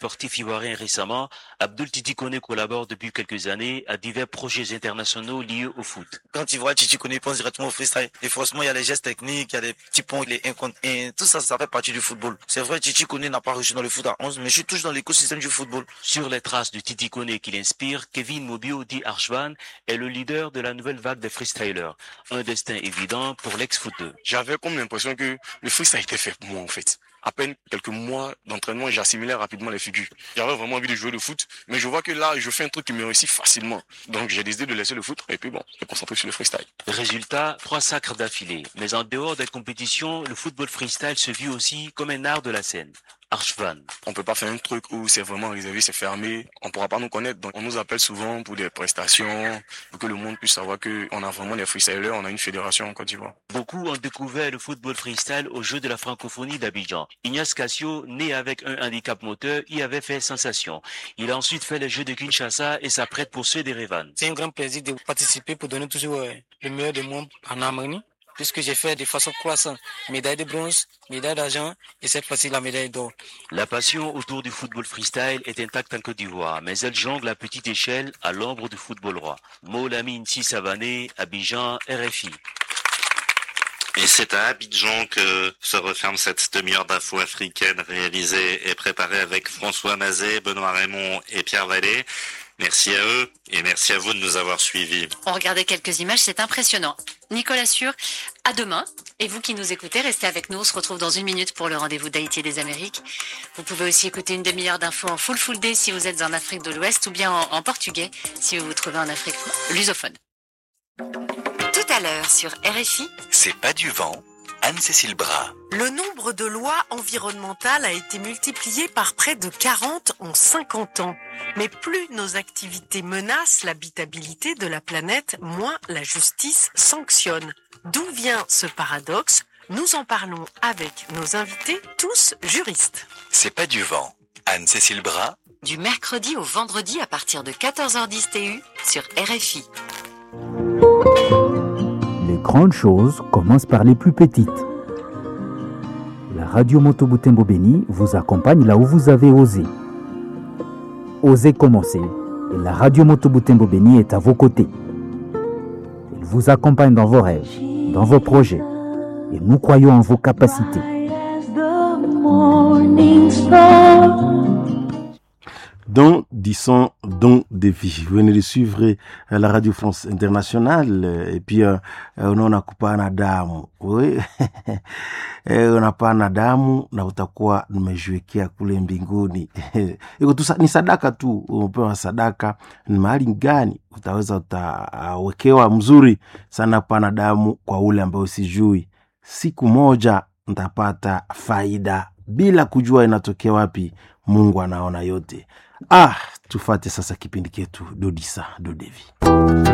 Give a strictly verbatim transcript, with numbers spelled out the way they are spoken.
Sportif ivoirien récemment, Abdul Titi Kone collabore depuis quelques années à divers projets internationaux liés au foot. Quand tu vois Titi Kone, il pense directement au freestyle. Et forcément, il y a les gestes techniques, il y a les petits ponts, les incomptes, et tout ça, ça fait partie du football. C'est vrai, Titi Kone n'a pas réussi dans le foot à onze, mais je suis toujours dans l'écosystème du football. Sur les traces de Titi Kone qui l'inspire, Kevin Mobio dit Arshvan est le leader de la nouvelle vague des freestylers. Un destin évident pour l'ex-footeux. J'avais comme l'impression que le freestyle était fait pour moi, en fait. À peine quelques mois d'entraînement, j'assimilais rapidement les figures. J'avais vraiment envie de jouer le foot, mais je vois que là, je fais un truc qui me réussit facilement. Donc j'ai décidé de laisser le foot et puis bon, me concentrer sur le freestyle. Résultat, trois sacres d'affilée. Mais en dehors des compétitions, le football freestyle se vit aussi comme un art de la scène. Arshvan. On peut pas faire un truc où c'est vraiment réservé, c'est fermé. On pourra pas nous connaître. Donc, on nous appelle souvent pour des prestations, pour que le monde puisse savoir que on a vraiment des freestylers, on a une fédération en Côte d'Ivoire. Beaucoup ont découvert le football freestyle au jeu de la francophonie d'Abidjan. Ignace Cassio, né avec un handicap moteur, y avait fait sensation. Il a ensuite fait les Jeux de Kinshasa et s'apprête pour ceux d'Erevan. C'est un grand plaisir de participer pour donner toujours euh, le meilleur de moi en harmonie. Puisque j'ai fait de façon croissante, médaille de bronze, médaille d'argent et cette fois-ci la médaille d'or. La passion autour du football freestyle est intacte en Côte d'Ivoire, mais elle jongle à petite échelle à l'ombre du football roi. Maulami Nsi Savané, Abidjan, R F I. Et c'est à Abidjan que se referme cette demi-heure d'info africaine réalisée et préparée avec François Mazet, Benoît Raymond et Pierre Vallée. Merci à eux et merci à vous de nous avoir suivis. On regardait quelques images, c'est impressionnant. Nicolas Sûr, à demain. Et vous qui nous écoutez, restez avec nous. On se retrouve dans une minute pour le rendez-vous d'Haïti et des Amériques. Vous pouvez aussi écouter une demi-heure d'infos en full full day si vous êtes en Afrique de l'Ouest ou bien en, en portugais si vous vous trouvez en Afrique lusophone. Tout à l'heure sur R F I. C'est pas du vent. Anne-Cécile Bras. Le nombre de lois environnementales a été multiplié par près de quarante en cinquante ans. Mais plus nos activités menacent l'habitabilité de la planète, moins la justice sanctionne. D'où vient ce paradoxe ? Nous en parlons avec nos invités, tous juristes. C'est pas du vent. Anne-Cécile Bras. Du mercredi au vendredi à partir de quatorze heures dix T U sur R F I. Les grandes choses commencent par les plus petites. La radio Moto Butembo Béni vous accompagne là où vous avez osé. Osez commencer et la radio Moto Butembo Béni est à vos côtés. Elle vous accompagne dans vos rêves, dans vos projets et nous croyons en vos capacités. Don disons don de vie. Vous venez de suivre la Radio France Internationale et puis uh, unaona kupana damu. Oui. Unapana damu na utakuwa nimejiwekea kule mbinguni. Iko tu ni sadaka tu, umepewa sadaka, ni mahali gani utaweza utawekewa mzuri sana pana damu kwa ule ambao sijui. Siku moja nitapata faida bila kujua inatokea wapi. Mungu anaona yote. Ah, tufate sasa kipindi chetu Dodisa Dodevi.